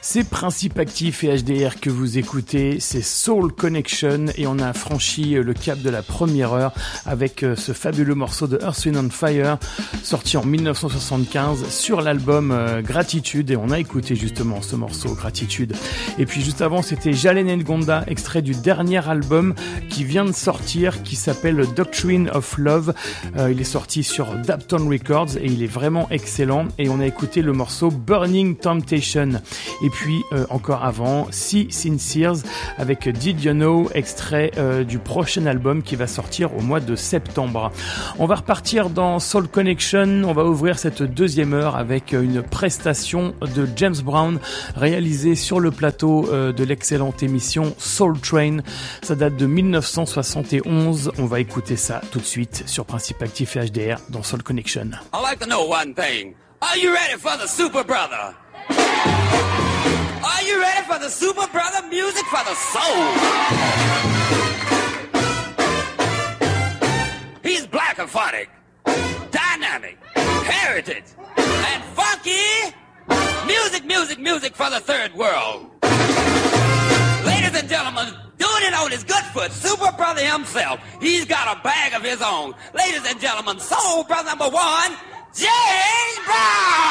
C'est Principe Actif et HDR que vous écoutez, c'est Soul Connection et on a franchi le cap de la première heure avec ce fabuleux morceau de Earth, Wind & Fire sorti en 1975 sur l'album Gratitude et on a écouté justement ce morceau Gratitude. Et puis juste avant c'était Jalen Ngonda, extrait du dernier album qui vient de sortir qui s'appelle Doctrine of Love. Il est sorti sur Dapton Records et il est vraiment excellent et on a écouté le morceau Burning Temptation. Et puis encore avant, See Sincere avec Did You Know, extrait du prochain album qui va sortir au mois de septembre. On va repartir dans Soul Connection, on va ouvrir cette deuxième heure avec une prestation de James Brown réalisée sur le plateau de l'excellente émission Soul Train. Ça date de 1971, on va écouter ça tout de suite sur Principe Actif et HDR dans Soul Connection. I'd like to know one thing. Are you ready for the Super Brother? Are you ready for the Super Brother music for the soul? He's black and phonic, dynamic, heritage, and funky. Music, music, music for the third world. Ladies and gentlemen, doing it on his good foot, Super Brother himself. He's got a bag of his own. Ladies and gentlemen, Soul Brother number one, James Brown!